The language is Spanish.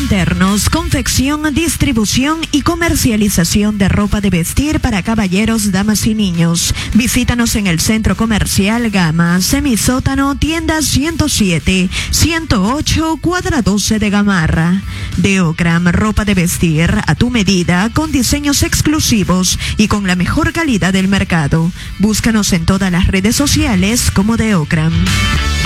internos, confección, distribución y comercialización de ropa de vestir para caballeros, damas y niños. Visítanos en el Centro Comercial Gama, Semisótano, tienda 107, 108, cuadra 12 de Gamarra. Deocram, ropa de vestir a tu medida, con diseños exclusivos y con la mejor calidad del mercado. Búscanos en todas las redes sociales como Deocram.